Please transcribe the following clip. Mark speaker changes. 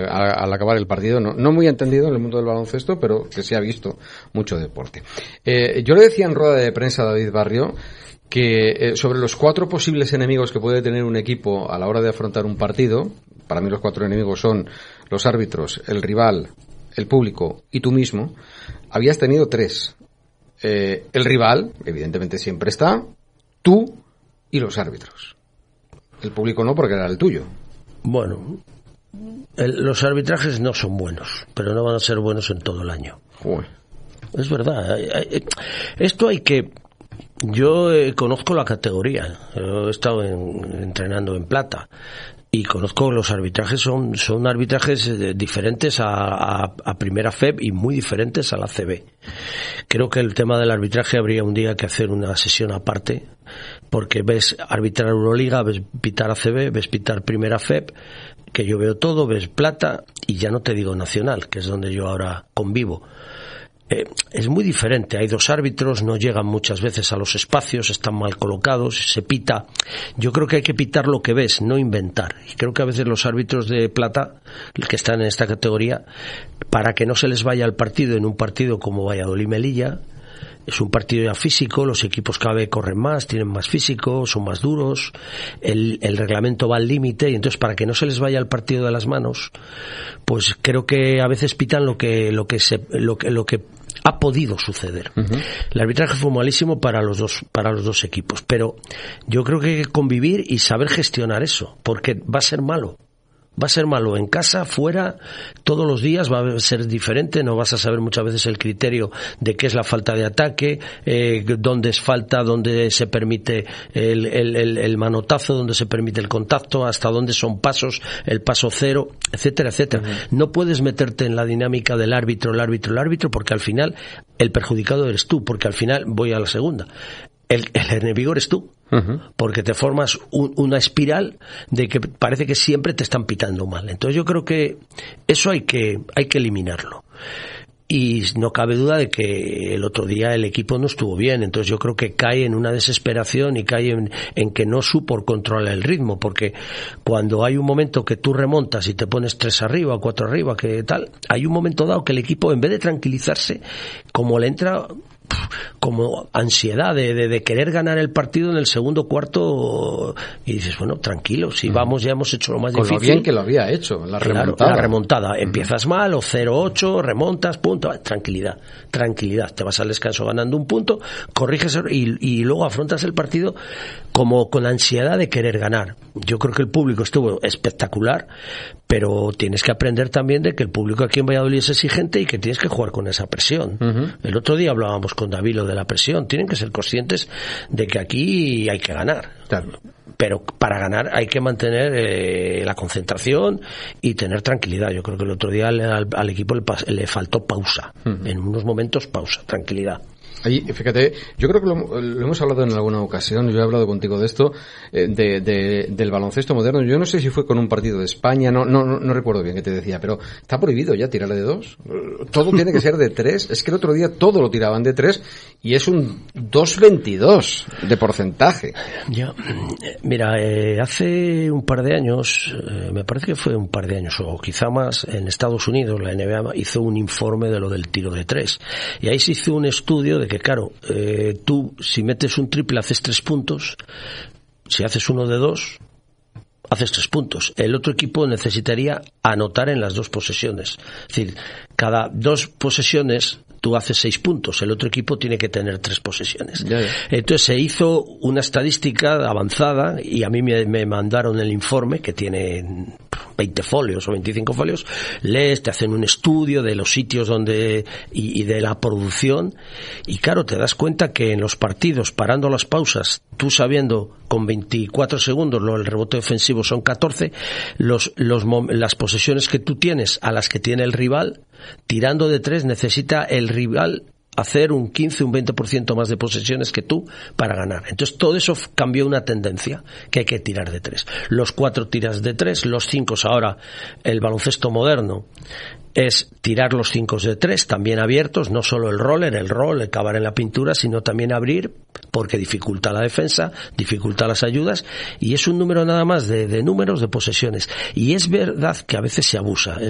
Speaker 1: al acabar el partido, no muy entendido en el mundo del baloncesto, pero que sí ha visto mucho deporte. Yo le decía en rueda de prensa a David Barrio que sobre los 4 posibles enemigos que puede tener un equipo a la hora de afrontar un partido, para mí los 4 enemigos son los árbitros, el rival, el público y tú mismo, habías tenido 3. El rival, evidentemente siempre está, tú y los árbitros. El público no, porque era el tuyo.
Speaker 2: Bueno, los arbitrajes no son buenos, pero no van a ser buenos en todo el año.
Speaker 1: Uy.
Speaker 2: Es verdad. Esto hay que... Yo conozco la categoría. Yo he estado entrenando en plata y conozco los arbitrajes. Son arbitrajes diferentes a primera FEB y muy diferentes a la CB. Creo que el tema del arbitraje habría un día que hacer una sesión aparte, porque ves arbitrar Euroliga, ves pitar ACB, ves pitar primera FEB, que yo veo todo, ves plata y ya no te digo nacional, que es donde yo ahora convivo. Es muy diferente, hay 2 árbitros, no llegan muchas veces a los espacios, están mal colocados, se pita. Yo creo que hay que pitar lo que ves, no inventar. Y creo que a veces los árbitros de plata, que están en esta categoría, para que no se les vaya el partido en un partido como Valladolid-Melilla, es un partido ya físico, los equipos cada vez corren más, tienen más físico, son más duros, el reglamento va al límite, y entonces para que no se les vaya el partido de las manos, pues creo que a veces pitan lo que ha podido suceder. Uh-huh. El arbitraje fue malísimo para los dos equipos, pero yo creo que hay que convivir y saber gestionar eso, porque va a ser malo. Va a ser malo en casa, fuera, todos los días va a ser diferente, no vas a saber muchas veces el criterio de qué es la falta de ataque, dónde es falta, dónde se permite el manotazo, dónde se permite el contacto, hasta dónde son pasos, el paso cero, etcétera, etcétera. Uh-huh. No puedes meterte en la dinámica del árbitro, porque al final el perjudicado eres tú, porque al final voy a la segunda. El enemigo eres tú. Uh-huh. Porque te formas una espiral de que parece que siempre te están pitando mal. Entonces yo creo que eso hay que eliminarlo. Y no cabe duda de que el otro día el equipo no estuvo bien. Entonces yo creo que cae en una desesperación y cae en que no supo controlar el ritmo. Porque cuando hay un momento que tú remontas y te pones 3 arriba o 4 arriba, que tal, hay un momento dado que el equipo, en vez de tranquilizarse, como le entra como ansiedad de querer ganar el partido en el segundo cuarto, y dices, bueno, tranquilo, si vamos, ya hemos hecho lo más difícil.
Speaker 1: Con lo bien que lo había hecho, la remontada.
Speaker 2: Empiezas mal, o 0-8, remontas, punto, tranquilidad, te vas al descanso ganando un punto, corriges y luego afrontas el partido como con ansiedad de querer ganar. Yo creo que el público estuvo espectacular, pero tienes que aprender también de que el público aquí en Valladolid es exigente y que tienes que jugar con esa presión. Uh-huh. El otro día hablábamos con David lo de la presión. Tienen que ser conscientes de que aquí hay que ganar. Claro. Pero para ganar hay que mantener la concentración y tener tranquilidad. Yo creo que el otro día al equipo le faltó pausa. Uh-huh. En unos momentos pausa, tranquilidad.
Speaker 1: Ahí, fíjate, yo creo que lo hemos hablado en alguna ocasión, yo he hablado contigo de esto, del baloncesto moderno. Yo no sé si fue con un partido de España, no recuerdo bien qué te decía, pero está prohibido ya tirarle de 2. Todo tiene que ser de 3. Es que el otro día todo lo tiraban de 3 y es un 2,22 de porcentaje.
Speaker 2: Ya, mira, hace un par de años, me parece que fue un par de años o quizá más, en Estados Unidos la NBA hizo un informe de lo del tiro de 3 y ahí se hizo un estudio de que claro, tú si metes un triple haces 3 puntos, si haces uno de 2 haces 3 puntos. El otro equipo necesitaría anotar en las 2 posesiones, es decir, cada 2 posesiones tú haces 6 puntos, el otro equipo tiene que tener 3 posesiones. Ya. Entonces se hizo una estadística avanzada y a mí me mandaron el informe que tiene 20 folios o 25 folios, lees, te hacen un estudio de los sitios donde y de la producción, y claro, te das cuenta que en los partidos, parando las pausas, tú sabiendo con 24 segundos el rebote ofensivo son 14, las posesiones que tú tienes a las que tiene el rival, tirando de 3 necesita el rival hacer un 15, un 20% más de posesiones que tú para ganar. Entonces todo eso cambió una tendencia, que hay que tirar de 3. Los 4 tiras de 3, los 5 ahora, el baloncesto moderno es tirar los 5 de 3, también abiertos, no solo el cavar en la pintura, sino también abrir, porque dificulta la defensa, dificulta las ayudas, y es un número nada más de números de posesiones. Y es verdad que a veces se abusa.